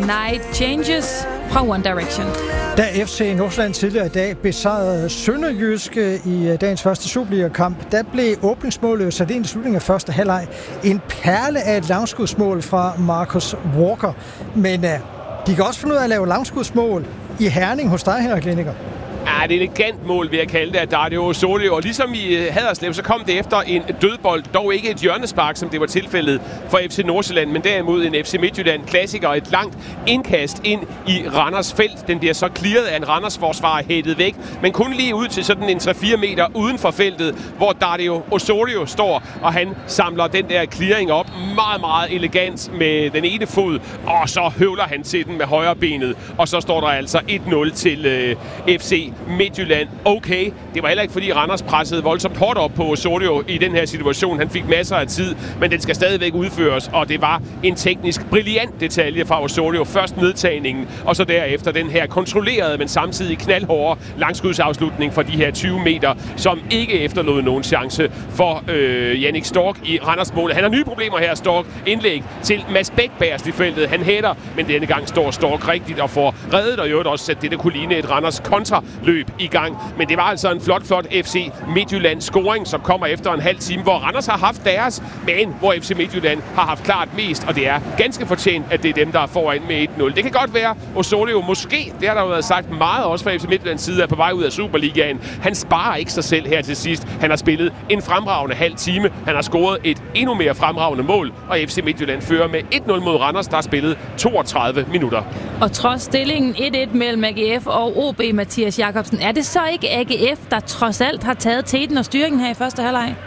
Night Changes fra One Direction. Da FC Nordsjælland tidligere i dag besejrede Sønderjyske i dagens første Superliga-kamp, der blev åbningsmålet sat ind i slutningen af første halvleg en perle af et langskudsmål fra Marcus Walker. Men de kan også finde ud af at lave langskudsmål i Herning hos dig, Henrik Lindiger. Ja, det er et elegant mål, vil jeg kalde det, af Dario Osorio. Og ligesom i Haderslev, så kom det efter en dødbold. Dog ikke et hjørnespark, som det var tilfældet for FC Nordsjælland, men derimod en FC Midtjylland-klassiker. Et langt indkast ind i Randers felt. Den bliver så clearet af en Randers-forsvarer, hættet væk. Men kun lige ud til sådan en 3-4 meter uden for feltet, hvor Dario Osorio står, og han samler den der clearing op meget, meget elegant med den ene fod. Og så høvler han til den med højre benet. Og så står der altså 1-0 til FC Midtjylland. Okay, det var heller ikke fordi Randers pressede voldsomt hårdt op på Osorio i den her situation. Han fik masser af tid, men den skal stadigvæk udføres, og det var en teknisk brilliant detalje fra Osorio. Først nedtagningen, og så derefter den her kontrollerede, men samtidig knaldhårde langskudsafslutning fra de her 20 meter, som ikke efterlod nogen chance for Jannik Stork i Randers mål. Han har nye problemer her, Stork. Indlæg til Mads Bæk bagerst i feltet. Han hætter, men denne gang står Stork rigtigt og får reddet, og i øvrigt også sat det, der kunne ligne et Randers kontraløb i gang. Men det var altså en flot FC Midtjylland scoring, som kommer efter en halv time, hvor Randers har haft deres, men hvor FC Midtjylland har haft klart mest, og det er ganske fortjent, at det er dem, der er foran med 1-0. Det kan godt være, Osorio måske, det har der jo været sagt meget også fra FC Midtjyllands side, er på vej ud af Superligaen. Han sparer ikke sig selv her til sidst. Han har spillet en fremragende halv time. Han har scoret et endnu mere fremragende mål, og FC Midtjylland fører med 1-0 mod Randers, der har spillet 32 minutter. Og trods stillingen 1-1 mellem AGF og OB, Mathias Jakobsen, er det så ikke AGF, der trods alt har taget teten og styringen her i første halvleg?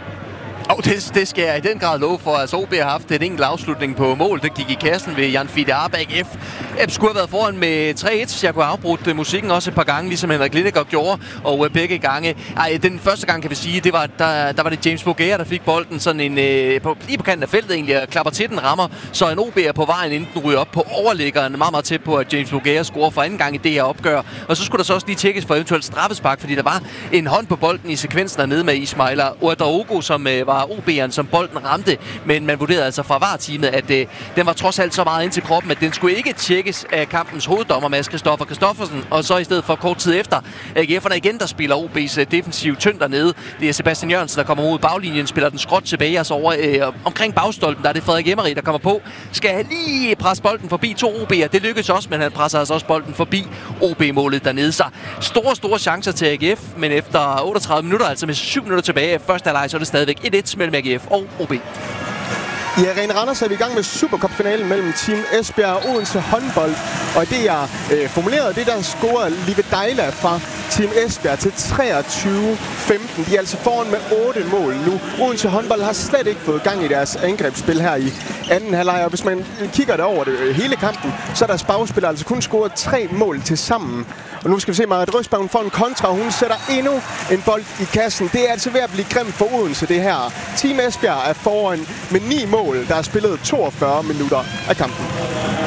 Det skal jeg i den grad love for. Altså OB har haft en enkelt afslutning på mål. Det gik i kassen ved Jan Fide Arp. AGF skulle have været foran med 3-1. Jeg kunne have afbrudt musikken også et par gange, ligesom Henrik Lindiger gjorde. Og begge gange. Den første gang kan vi sige, der var det James Boguer, der fik bolden sådan en, lige på kanten af feltet egentlig, og klapper til den rammer. Så en OB er på vejen, inden den ryger op på overliggeren. Meget, meget tæt på, at James Boguer scorer for anden gang i det her opgør. Og så skulle der så også lige tjekkes for eventuelt straffespark, fordi der var en hånd på bolden i sekvensen dernede med Ismaila Ouedraogo, som var OB'eren, som bolden ramte, men man vurderede altså fra VAR-teamet, at den var trods alt så meget ind til kroppen, at den skulle ikke tjekkes af kampens hoveddommer, Mads Christoffer Christoffersen, og så i stedet for kort tid efter AGF'erne igen, der spiller OB's defensiv tynd dernede. Det er Sebastian Jørgensen, der kommer ud baglinjen, spiller den skråt tilbage, og så over omkring bagstolpen, der er det Frederik Emery, der kommer på. Skal lige presse bolden forbi to OB'er. Det lykkes også, men han presser altså også bolden forbi OB-målet dernede. Så store chancer til AGF, men efter 38 minutter, altså med 7 minutter tilbage af første halvleg, så er det stadigvæk 1-1 mellem AGF og OB. I Arena Randers er vi i gang med Supercup-finalen mellem Team Esbjerg og Odense håndbold. Og det jeg formulerede, det der scorer Live Dejla fra Team Esbjerg til 23-15. De er altså foran med 8 mål nu. Odense håndbold har slet ikke fået gang i deres angrebsspil her i anden halvleg. Og hvis man kigger derover det hele kampen, så er deres bagspillere altså kun scoret 3 mål til sammen. Og nu skal vi se, Marit Røsberg, hun får en kontra, og hun sætter endnu en bold i kassen. Det er altså ved at blive grimt for Odense, det her. Team Esbjerg er foran med 9 mål, der er spillet 42 minutter af kampen.